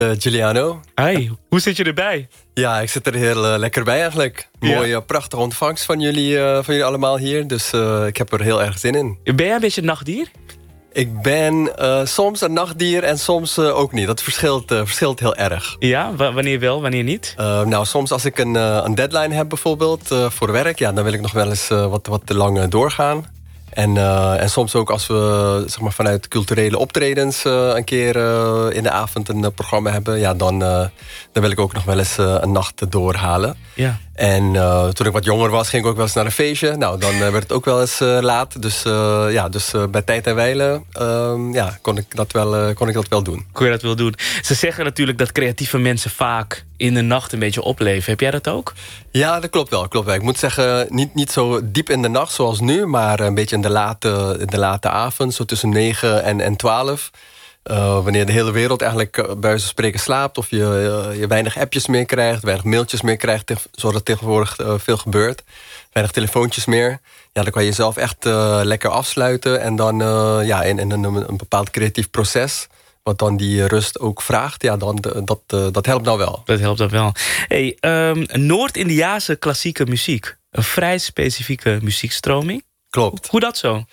Giuliano. Hi, hoe zit je erbij? Ja, ik zit er heel lekker bij eigenlijk. Ja. Mooie, prachtige ontvangst van jullie allemaal hier. Dus ik heb er heel erg zin in. Ben jij een beetje een nachtdier? Ik ben soms een nachtdier en soms ook niet. Dat verschilt heel erg. Ja, wanneer wel, wanneer niet? Nou, soms als ik een deadline heb bijvoorbeeld voor werk... Ja, dan wil ik nog wel eens wat te lang doorgaan. En soms ook als we zeg maar, vanuit culturele optredens een keer in de avond een programma hebben... Ja, dan wil ik ook nog wel eens een nacht doorhalen. Ja. En toen ik wat jonger was, ging ik ook wel eens naar een feestje. Nou, dan werd het ook wel eens laat. Dus bij tijd en wijle kon ik dat wel doen. Kon je dat wel doen? Ze zeggen natuurlijk dat creatieve mensen vaak in de nacht een beetje opleven. Heb jij dat ook? Ja, dat klopt wel. Ik moet zeggen, niet zo diep in de nacht zoals nu... maar een beetje in de late avond, zo tussen 9 en 12... wanneer de hele wereld eigenlijk bij wijze van spreken slaapt... of je weinig appjes meer krijgt, weinig mailtjes meer krijgt... zoals er tegenwoordig veel gebeurt. Weinig telefoontjes meer. Ja, dan kan je jezelf echt lekker afsluiten... en dan in een bepaald creatief proces... wat dan die rust ook vraagt, ja, dat helpt dan wel. Dat helpt dan wel. Hey, Noord-Indiase klassieke muziek. Een vrij specifieke muziekstroming. Klopt. Hoe dat zo?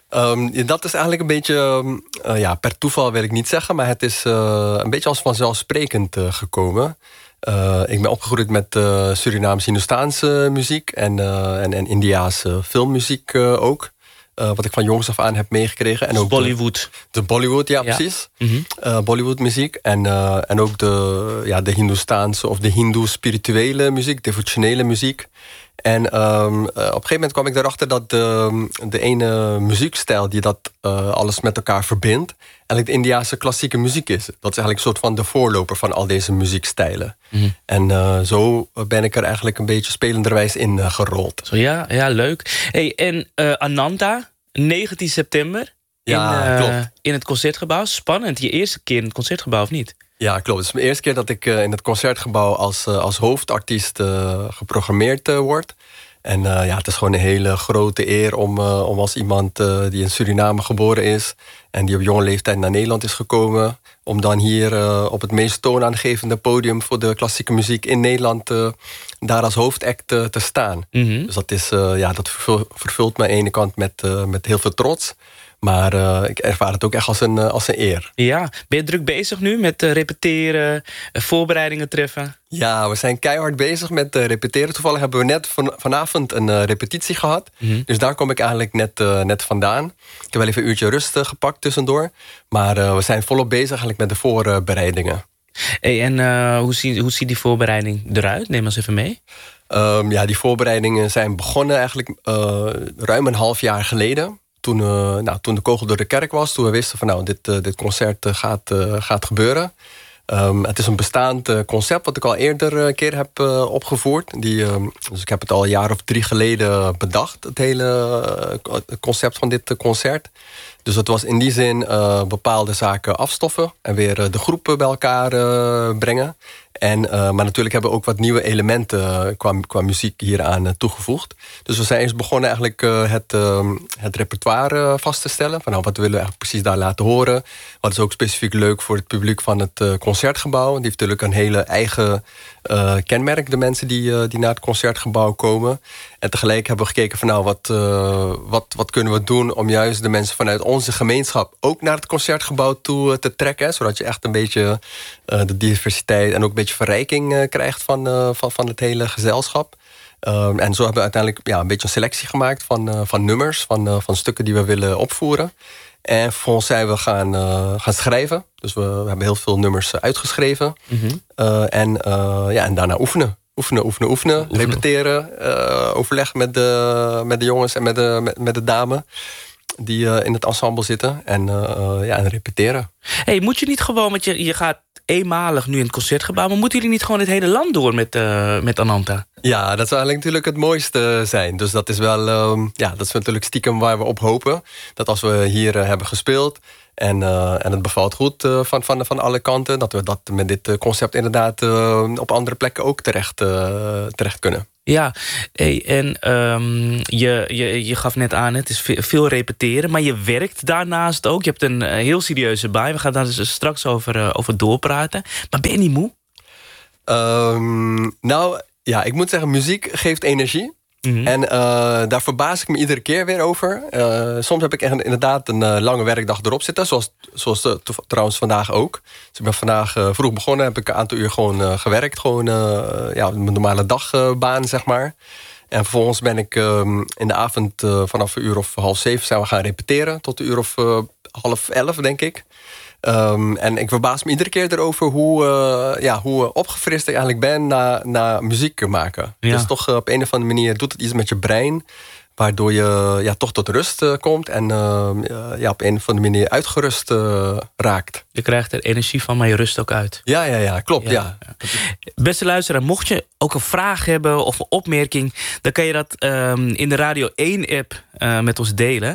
Dat is eigenlijk een beetje, per toeval wil ik niet zeggen... maar het is een beetje als vanzelfsprekend gekomen. Ik ben opgegroeid met Surinaams-Hindoestaanse muziek... en Indiaanse filmmuziek ook. Wat ik van jongs af aan heb meegekregen. En ook Bollywood. De Bollywood, ja, precies. Mm-hmm. Bollywood-muziek. En ook de Hindoestaanse of de Hindoe-spirituele muziek... devotionele muziek. En op een gegeven moment kwam ik erachter dat de ene muziekstijl... die dat alles met elkaar verbindt... eigenlijk de Indiase klassieke muziek is. Dat is eigenlijk een soort van de voorloper van al deze muziekstijlen. Mm-hmm. En zo ben ik er eigenlijk een beetje spelenderwijs in gerold. Zo, ja, leuk. Hey, en Ananta, 19 september in het Concertgebouw. Spannend, je eerste keer in het Concertgebouw of niet? Ja, klopt. Het is mijn eerste keer dat ik in het Concertgebouw als hoofdartiest geprogrammeerd word. En het is gewoon een hele grote eer om als iemand die in Suriname geboren is... en die op jonge leeftijd naar Nederland is gekomen... om dan hier op het meest toonaangevende podium voor de klassieke muziek in Nederland... daar als hoofdact te staan. Mm-hmm. Dus dat vervult me aan de ene kant met heel veel trots... Maar ik ervaar het ook echt als een eer. Ja, ben je druk bezig nu met repeteren, voorbereidingen treffen? Ja, we zijn keihard bezig met repeteren. Toevallig hebben we net vanavond een repetitie gehad. Mm-hmm. Dus daar kom ik eigenlijk net vandaan. Ik heb wel even een uurtje rust gepakt tussendoor. Maar we zijn volop bezig eigenlijk met de voorbereidingen. Hey, en hoe ziet die voorbereiding eruit? Neem ons even mee. Die voorbereidingen zijn begonnen eigenlijk ruim een half jaar geleden. Toen de kogel door de kerk was, toen we wisten van dit concert gaat gebeuren. Het is een bestaand concept wat ik al eerder een keer heb opgevoerd. Dus ik heb het al een jaar of 3 geleden bedacht, het hele concept van dit concert. Dus het was in die zin bepaalde zaken afstoffen en weer de groepen bij elkaar brengen. Maar natuurlijk hebben we ook wat nieuwe elementen qua muziek hieraan toegevoegd. Dus we zijn eerst begonnen eigenlijk het repertoire vast te stellen. Van wat willen we eigenlijk precies daar laten horen. Wat is ook specifiek leuk voor het publiek van het Concertgebouw. Die heeft natuurlijk een hele eigen kenmerk, de mensen die naar het Concertgebouw komen. En tegelijk hebben we gekeken van wat kunnen we doen om juist de mensen vanuit onze gemeenschap ook naar het Concertgebouw toe te trekken. Zodat je echt een beetje de diversiteit en ook een beetje verrijking krijgt van het hele gezelschap. En zo hebben we uiteindelijk een beetje een selectie gemaakt van nummers, van stukken die we willen opvoeren. En vervolgens zijn we gaan schrijven. Dus we hebben heel veel nummers uitgeschreven. Mm-hmm. En daarna oefenen. Oefenen. Repeteren. Overleg met de jongens en met de dame die in het ensemble zitten. En repeteren. Hey, moet je niet gewoon, want je gaat eenmalig nu in het Concertgebouw... maar moeten jullie niet gewoon het hele land door met Ananta? Ja, dat zou eigenlijk natuurlijk het mooiste zijn. Dus dat is wel, dat is natuurlijk stiekem waar we op hopen. Dat als we hier hebben gespeeld en het bevalt goed van alle kanten... dat we dat met dit concept inderdaad op andere plekken ook terecht kunnen. Ja, en je gaf net aan, het is veel repeteren, maar je werkt daarnaast ook. Je hebt een heel serieuze baan. We gaan daar dus straks over doorpraten. Maar ben je niet moe? Nou, ja, ik moet zeggen, muziek geeft energie. Mm-hmm. En daar verbaas ik me iedere keer weer over. Soms heb ik inderdaad een lange werkdag erop zitten. Zoals trouwens vandaag ook. Dus ik ben vandaag vroeg begonnen. Heb ik een aantal uur gewoon gewerkt. Gewoon mijn normale dagbaan, zeg maar. En vervolgens ben ik in de avond vanaf 6:30 zijn we gaan repeteren. Tot 10:30, denk ik. En ik verbaas me iedere keer erover hoe opgefrist ik eigenlijk ben na muziek maken. Ja. Dus toch op een of andere manier doet het iets met je brein, waardoor je toch tot rust komt en op een of andere manier uitgerust raakt. Je krijgt er energie van, maar je rust ook uit. Ja, klopt. Ja. Beste luisteraar, mocht je ook een vraag hebben of een opmerking, dan kan je dat in de Radio 1-app met ons delen.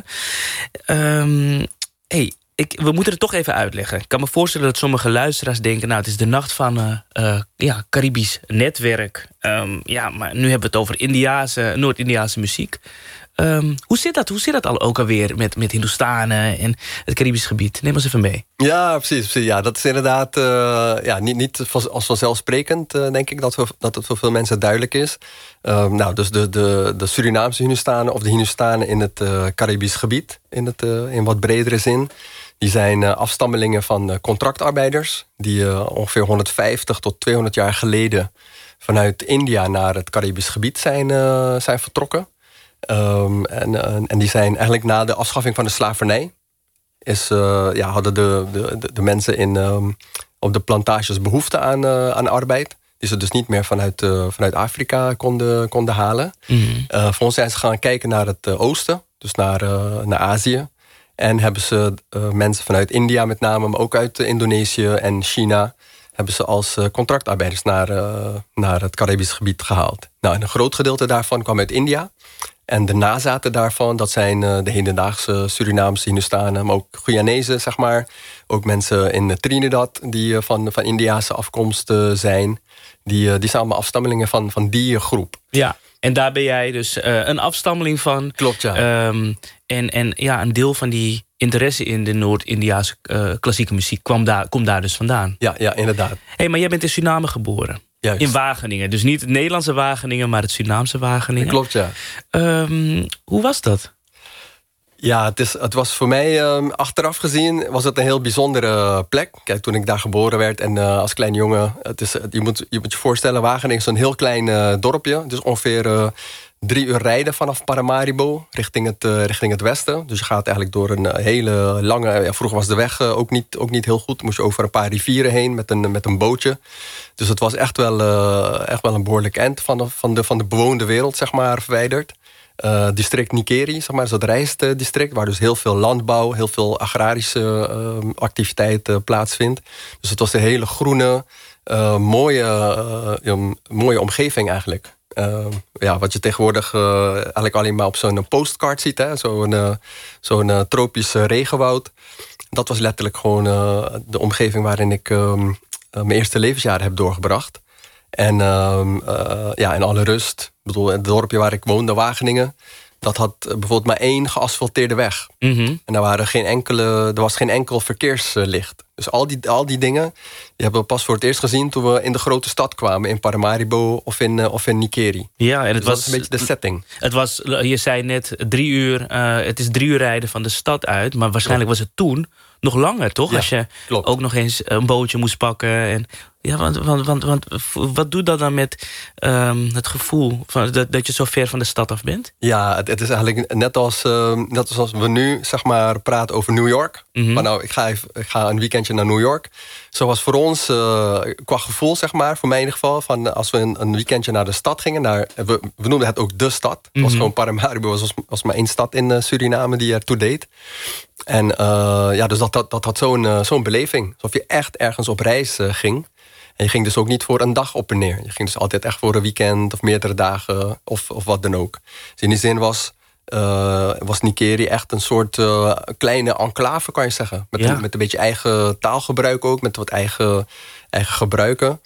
We moeten het toch even uitleggen. Ik kan me voorstellen dat sommige luisteraars denken, nou, het is de nacht van Caribisch netwerk. Maar nu hebben we het over Noord-Indiase muziek. Hoe zit dat? Hoe zit dat ook alweer met Hindoestanen en het Caribisch gebied? Neem ons even mee. Ja, precies. Ja, dat is inderdaad niet als vanzelfsprekend, denk ik, dat het voor veel mensen duidelijk is. Dus de Surinaamse Hindoestanen of de Hindoestanen in het Caribisch gebied, in wat bredere zin, die zijn afstammelingen van contractarbeiders die ongeveer 150 tot 200 jaar geleden vanuit India naar het Caribisch gebied zijn vertrokken. En die zijn eigenlijk na de afschaffing van de slavernij hadden de mensen op de plantages behoefte aan arbeid, die ze dus niet meer vanuit Afrika konden halen. Mm-hmm. Vervolgens zijn ze gaan kijken naar het oosten, dus naar Azië. En hebben ze mensen vanuit India met name, maar ook uit Indonesië en China, hebben ze als contractarbeiders naar het Caribisch gebied gehaald. Nou, en een groot gedeelte daarvan kwam uit India. En de nazaten daarvan, dat zijn de hedendaagse Surinaamse Hindoestanen, maar ook Guyanezen, zeg maar. Ook mensen in Trinidad die van Indiase afkomst zijn. Die zijn allemaal afstammelingen van die groep. Ja, en daar ben jij dus een afstammeling van. Klopt, ja. En een deel van die interesse in de Noord-Indiase klassieke muziek komt daar dus vandaan. Ja, inderdaad. Maar jij bent in Suriname geboren. Juist. In Wageningen. Dus niet het Nederlandse Wageningen, maar het Surinaamse Wageningen. Klopt, ja. Hoe was dat? Ja, het was voor mij, achteraf gezien, was het een heel bijzondere plek. Kijk, toen ik daar geboren werd en als klein jongen, je moet je voorstellen, Wageningen is zo'n heel klein dorpje. Dus ongeveer 3 uur rijden vanaf Paramaribo richting het westen. Dus je gaat eigenlijk door een hele lange. Vroeger was de weg ook niet heel goed. Moest je over een paar rivieren heen met een bootje. Dus het was echt wel een behoorlijk eind van de bewoonde wereld, zeg maar, verwijderd. District Nikeri, zeg maar, is dat rijstdistrict, waar dus heel veel landbouw, heel veel agrarische activiteit plaatsvindt. Dus het was een hele groene, mooie omgeving eigenlijk. Wat je tegenwoordig eigenlijk alleen maar op zo'n postcard ziet, hè? Zo'n tropisch regenwoud. Dat was letterlijk gewoon de omgeving waarin ik mijn eerste levensjaren heb doorgebracht. En in alle rust. Ik bedoel, het dorpje waar ik woonde, Wageningen, dat had bijvoorbeeld maar 1 geasfalteerde weg. Mm-hmm. En er was geen enkel verkeerslicht. Dus al die dingen die hebben we pas voor het eerst gezien toen we in de grote stad kwamen, in Paramaribo of in Nikeri. Ja, en dus dat is een beetje de setting. Je zei net 3 uur, het is 3 uur rijden van de stad uit, maar waarschijnlijk was het toen nog langer, toch? Ja, als je klopt. Ook nog eens een bootje moest pakken. En, ja, want wat doet dat dan met het gevoel van dat je zo ver van de stad af bent? Ja, het is eigenlijk net als we nu, zeg maar, praten over New York. Mm-hmm. Maar nou, ik ga een weekendje naar New York. Zo was voor ons, qua gevoel, zeg maar, voor mij in ieder geval, van als we een weekendje naar de stad gingen, we noemden het ook de stad. Het was gewoon Paramaribo, was maar 1 stad in Suriname die ertoe deed. En dus dat had zo'n beleving. Alsof je echt ergens op reis ging. En je ging dus ook niet voor een dag op en neer. Je ging dus altijd echt voor een weekend of meerdere dagen of wat dan ook. Dus in die zin was Nikeri echt een soort kleine enclave, kan je zeggen. Met een beetje eigen taalgebruik ook, met wat eigen gebruiken.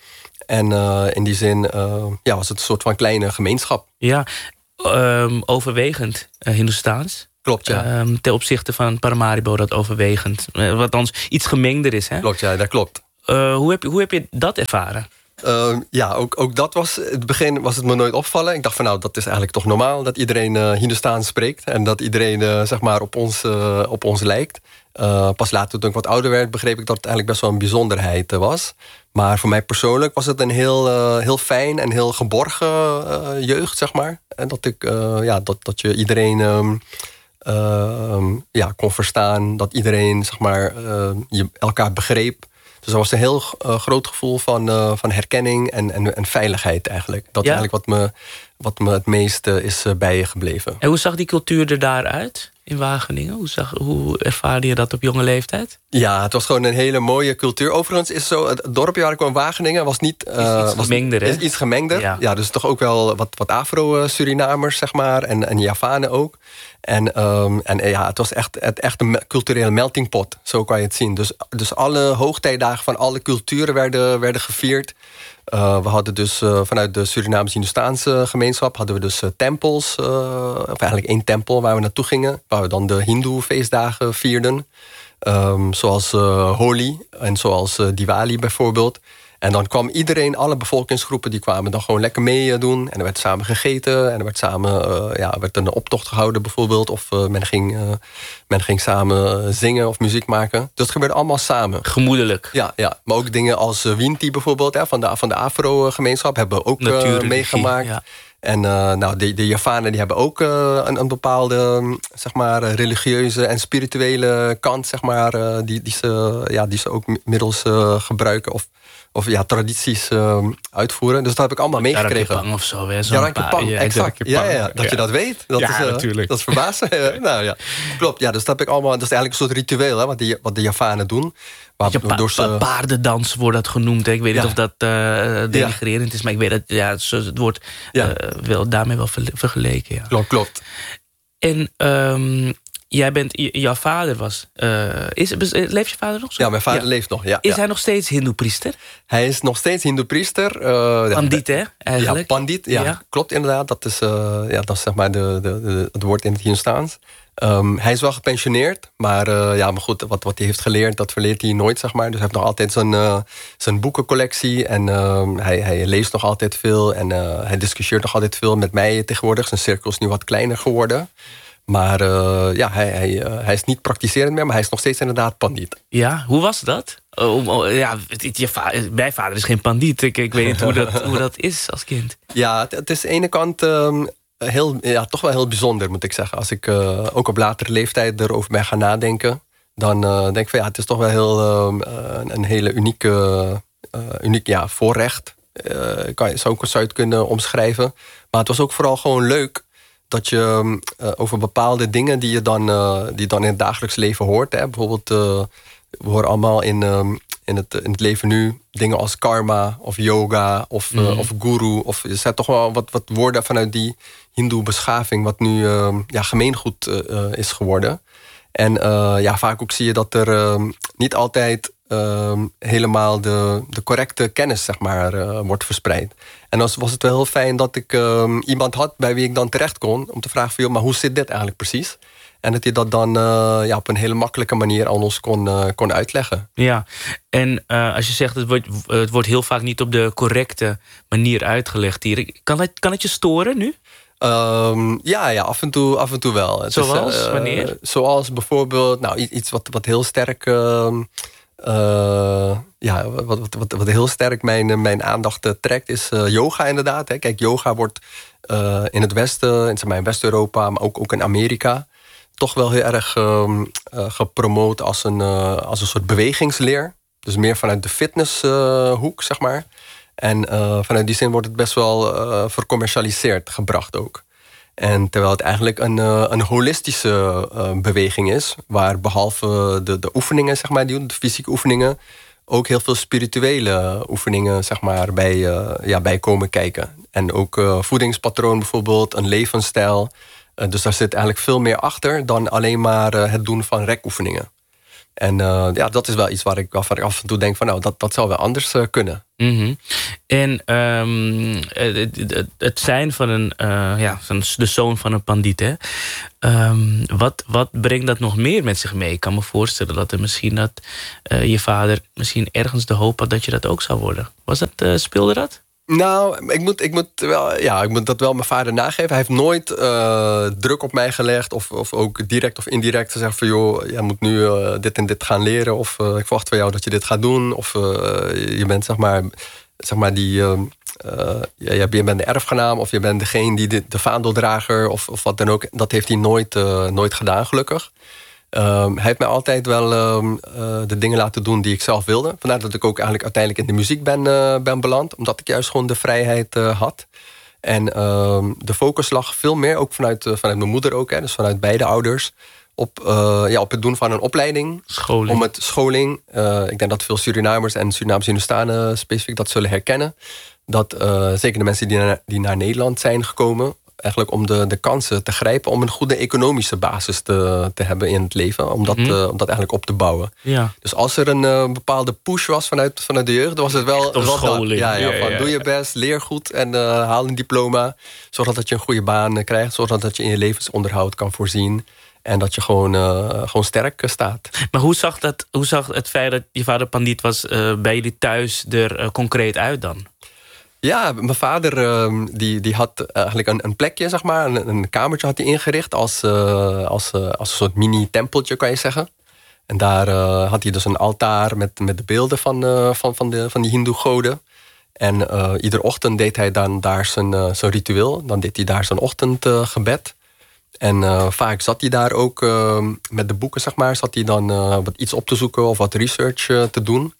En in die zin was het een soort van kleine gemeenschap. Ja, overwegend Hindoestaans. Klopt, ja. Ten opzichte van Paramaribo dat overwegend, wat dan iets gemengder is. Hè? Klopt, ja, dat klopt. Hoe heb je dat ervaren? Ook dat was... In het begin was het me nooit opvallen. Ik dacht van dat is eigenlijk toch normaal... dat iedereen Hindoestaans spreekt... en dat iedereen zeg maar op ons lijkt. Pas later, toen ik wat ouder werd... begreep ik dat het eigenlijk best wel een bijzonderheid was. Maar voor mij persoonlijk was het een heel fijn... en heel geborgen jeugd, zeg maar. En dat je iedereen... kon verstaan, dat iedereen zeg maar, elkaar begreep. Dus er was een heel groot gevoel van herkenning en veiligheid eigenlijk. Dat is eigenlijk wat me het meest is bijgebleven. En hoe zag die cultuur er daaruit in Wageningen? Hoe ervaarde je dat op jonge leeftijd? Ja, het was gewoon een hele mooie cultuur. Overigens is zo, het dorpje waar ik kwam, Wageningen, was niet... iets gemengder, hè? Is iets gemengder. Ja, dus toch ook wel wat Afro-Surinamers, zeg maar. En Javanen ook. En het was echt een culturele melting pot. Zo kan je het zien. Dus alle hoogtijdagen van alle culturen werden gevierd. We hadden dus vanuit de Surinaams-Hindoestaanse gemeenschap... hadden we dus tempels, of eigenlijk 1 tempel waar we naartoe gingen... waar we dan de Hindoe-feestdagen vierden. Zoals Holi en zoals Diwali bijvoorbeeld. En dan kwam iedereen, alle bevolkingsgroepen... die kwamen dan gewoon lekker meedoen. En er werd samen gegeten. En er werd samen werd een optocht gehouden bijvoorbeeld. Of men ging samen zingen of muziek maken. Dus het gebeurde allemaal samen. Gemoedelijk. Ja. Maar ook dingen als Winti bijvoorbeeld... van de Afro-gemeenschap hebben we ook meegemaakt. Ja. En de Javanen die hebben ook een bepaalde zeg maar, religieuze en spirituele kant... Zeg maar, die ze ook middels gebruiken... Of tradities uitvoeren. Dus dat heb ik allemaal meegekregen. Jarangkepang of zo. Jarangkepang, exact. Ja, dat je dat weet. Dat is natuurlijk. Dat is verbaasd. Nou ja, klopt. Ja, dus dat heb ik allemaal. Dat is eigenlijk een soort ritueel, hè, wat de Javanen doen. Paardendans wordt dat genoemd. Hè? Ik weet niet of dat denigrerend is, maar ik weet dat het wordt wel daarmee wel vergeleken. Ja. Klopt. En jouw vader was... leeft je vader nog zo? Ja, mijn vader leeft nog, ja. Is hij nog steeds hindoe-priester? Hij is nog steeds hindoe-priester. Pandit, hè, eigenlijk? Ja, pandit, ja. Klopt inderdaad. Dat is zeg maar het woord in het Hindoestaans. Hij is wel gepensioneerd, maar goed, wat hij heeft geleerd, dat verleert hij nooit, zeg maar. Dus hij heeft nog altijd zijn boekencollectie en hij leest nog altijd veel en hij discussieert nog altijd veel met mij tegenwoordig. Zijn cirkel is nu wat kleiner geworden. Maar hij is niet praktiserend meer, maar hij is nog steeds inderdaad pandit. Ja, hoe was dat? Mijn vader is geen pandit. Ik weet niet hoe dat is als kind. Ja, het is aan de ene kant toch wel heel bijzonder, moet ik zeggen. Als ik ook op latere leeftijd erover ben gaan nadenken... dan denk ik van het is toch wel heel, een hele uniek voorrecht. Zou je het kunnen omschrijven. Maar het was ook vooral gewoon leuk... dat je over bepaalde dingen die je dan in het dagelijks leven hoort... Hè, bijvoorbeeld, we horen allemaal in het leven nu dingen als karma of yoga of guru. Of er zijn toch wel wat woorden vanuit die hindoe beschaving... wat nu gemeengoed is geworden. En vaak ook zie je dat er niet altijd... helemaal de correcte kennis, zeg maar, wordt verspreid. En dan was het wel heel fijn dat ik iemand had... bij wie ik dan terecht kon, om te vragen van... maar hoe zit dit eigenlijk precies? En dat hij dat dan op een hele makkelijke manier aan ons kon uitleggen. Ja, en als je zegt... het wordt heel vaak niet op de correcte manier uitgelegd hier. Kan het je storen nu? Af en toe wel. Zoals? Wanneer? Zoals bijvoorbeeld iets wat heel sterk... wat heel sterk mijn aandacht trekt is yoga inderdaad. Hè. Kijk, yoga wordt in het Westen, in West-Europa, maar ook in Amerika... toch wel heel erg gepromoot als een soort bewegingsleer. Dus meer vanuit de fitnesshoek, zeg maar. En vanuit die zin wordt het best wel vercommercialiseerd gebracht ook. En terwijl het eigenlijk een holistische beweging is... waar behalve de oefeningen, zeg maar, de fysieke oefeningen... ook heel veel spirituele oefeningen, zeg maar, bij komen kijken. En ook voedingspatroon bijvoorbeeld, een levensstijl. Dus daar zit eigenlijk veel meer achter dan alleen maar het doen van rekoefeningen. En dat is wel iets waarvan ik af en toe denk van nou, dat zou wel anders kunnen. Mm-hmm. En het zijn van de zoon van een bandiet, hè? Wat brengt dat nog meer met zich mee? Ik kan me voorstellen dat er misschien dat je vader misschien ergens de hoop had dat je dat ook zou worden. Speelde dat? Nou, ik moet dat wel mijn vader nageven. Hij heeft nooit druk op mij gelegd of ook direct of indirect gezegd van joh, jij moet nu dit en dit gaan leren of ik verwacht van jou dat je dit gaat doen of je bent zeg maar die je bent de erfgenaam of je bent degene die de vaandeldrager of wat dan ook. Dat heeft hij nooit gedaan, gelukkig. Hij heeft mij altijd wel de dingen laten doen die ik zelf wilde. Vandaar dat ik ook eigenlijk uiteindelijk in de muziek ben beland. Omdat ik juist gewoon de vrijheid had. En de focus lag veel meer, ook vanuit mijn moeder ook. Hè, dus vanuit beide ouders. Op het doen van een opleiding. Scholing. Ik denk dat veel Surinamers en Surinaamse Hindustanen specifiek dat zullen herkennen. Dat zeker de mensen die naar Nederland zijn gekomen, eigenlijk om de kansen te grijpen om een goede economische basis te hebben in het leven. Om dat eigenlijk op te bouwen. Ja. Dus als er een bepaalde push was vanuit de jeugd, dan was het wel scholing. Doe je best, leer goed en haal een diploma. Zorg dat je een goede baan krijgt. Zorg dat je in je levensonderhoud kan voorzien. En dat je gewoon sterk staat. Maar hoe zag het feit dat je vader bandiet was bij jullie thuis er concreet uit dan? Ja, mijn vader die had eigenlijk een plekje, zeg maar. Een kamertje had hij ingericht als een soort mini-tempeltje, kan je zeggen. En daar had hij dus een altaar met de beelden van die hindoe-goden. En iedere ochtend deed hij dan daar zijn ritueel. Dan deed hij daar zijn ochtendgebed. En vaak zat hij daar ook met de boeken, zeg maar. Zat hij dan wat iets op te zoeken of wat research te doen.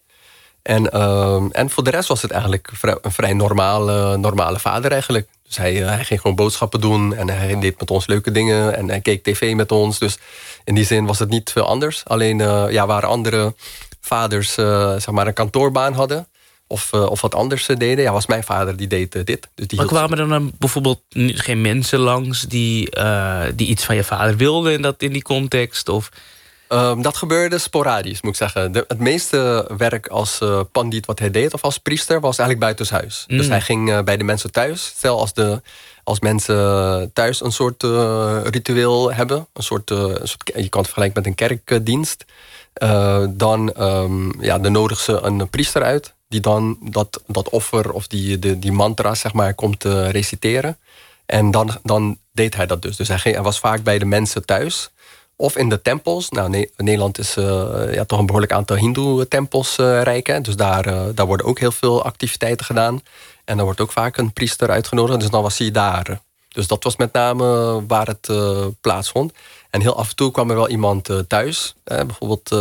En voor de rest was het eigenlijk een vrij normale vader eigenlijk. Dus hij ging gewoon boodschappen doen en hij deed met ons leuke dingen en hij keek tv met ons. Dus in die zin was het niet veel anders. Alleen waar andere vaders zeg maar een kantoorbaan hadden of wat anders deden, was mijn vader die deed dit. Dus maar kwamen er dan bijvoorbeeld geen mensen langs die iets van je vader wilden in die context? Of dat gebeurde sporadisch, moet ik zeggen. Het meeste werk als pandiet wat hij deed, of als priester, was eigenlijk buitenshuis. Dus hij ging bij de mensen thuis. Stel als mensen thuis een soort ritueel hebben, een soort, je kan het vergelijken met een kerkdienst, dan nodig ze een priester uit, die dan dat offer of die mantra, zeg maar, komt reciteren. En dan deed hij dat dus. Dus hij was vaak bij de mensen thuis. Of in de tempels. Nou, Nederland is toch een behoorlijk aantal hindoe-tempels rijk. Hè? Dus daar worden ook heel veel activiteiten gedaan. En dan wordt ook vaak een priester uitgenodigd. Dus dan was hij daar. Dus dat was met name waar het plaatsvond. En heel af en toe kwam er wel iemand thuis. Bijvoorbeeld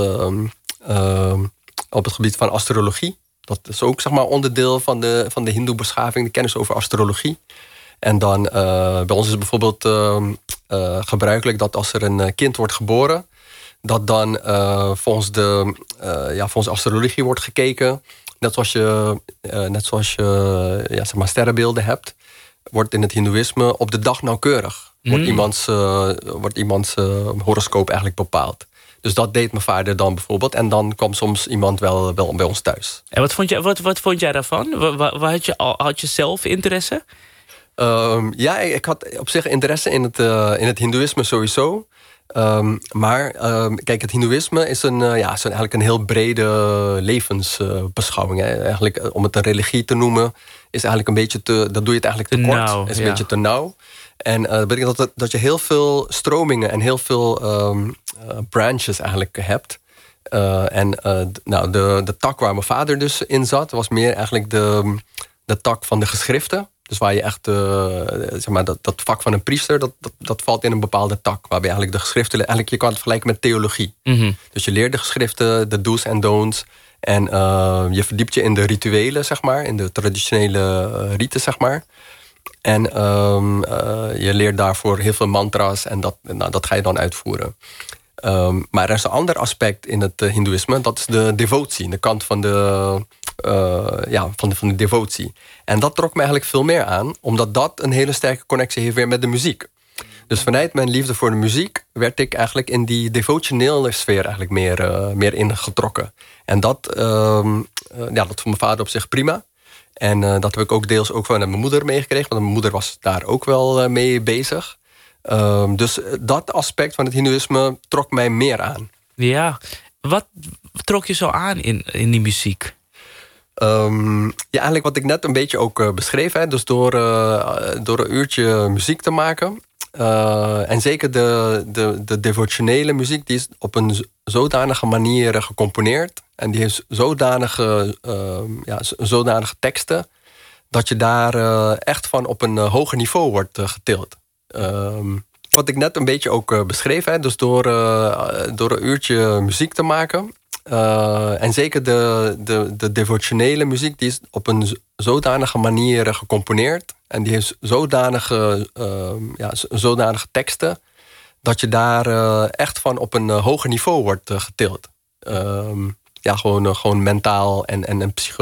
op het gebied van astrologie. Dat is ook, zeg maar, onderdeel van de hindoe-beschaving. De kennis over astrologie. En dan bij ons is het bijvoorbeeld gebruikelijk dat als er een kind wordt geboren, dat dan volgens astrologie wordt gekeken. Net zoals je zeg maar sterrenbeelden hebt, wordt in het hindoeïsme op de dag nauwkeurig. Wordt iemands horoscoop eigenlijk bepaald. Dus dat deed mijn vader dan bijvoorbeeld. En dan kwam soms iemand wel bij ons thuis. En wat vond jij daarvan? Had je zelf interesse? Ik had op zich interesse in het hindoeïsme sowieso. Maar kijk, het hindoeïsme is eigenlijk een heel brede levensbeschouwing. Eigenlijk, om het een religie te noemen, is eigenlijk een beetje dat doe je het eigenlijk te kort. Is een beetje te nauw. En dat betekent dat je heel veel stromingen en heel veel branches eigenlijk hebt. De tak waar mijn vader dus in zat, was meer eigenlijk de tak van de geschriften. Dus waar je echt, dat vak van een priester, dat valt in een bepaalde tak. Waarbij eigenlijk de geschriften, eigenlijk je kan het vergelijken met theologie. Mm-hmm. Dus je leert de geschriften, de do's en don'ts. En je verdiept je in de rituelen, zeg maar. In de traditionele riten, zeg maar. En je leert daarvoor heel veel mantra's. En dat ga je dan uitvoeren. Maar er is een ander aspect in het hindoeïsme. Dat is de devotie. De kant van de devotie. En dat trok me eigenlijk veel meer aan. Omdat dat een hele sterke connectie heeft weer met de muziek. Dus vanuit mijn liefde voor de muziek werd ik eigenlijk in die devotionele sfeer eigenlijk meer ingetrokken. En dat vond mijn vader op zich prima. En dat heb ik ook deels ook van mijn moeder meegekregen. Want mijn moeder was daar ook wel mee bezig. Dus dat aspect van het hindoeïsme trok mij meer aan. Ja, wat trok je zo aan in die muziek? Eigenlijk wat ik net een beetje ook beschreef. Hè, dus door een uurtje muziek te maken. En zeker de devotionele muziek, die is op een zodanige manier gecomponeerd. En die heeft zodanige teksten, dat je daar echt van op een hoger niveau wordt getild. Wat ik net een beetje ook beschreef. Hè, dus door een uurtje muziek te maken. En zeker de devotionele muziek, die is op een zodanige manier gecomponeerd. En die heeft zodanige teksten, dat je daar echt van op een hoger niveau wordt getild. Gewoon mentaal en psychologisch.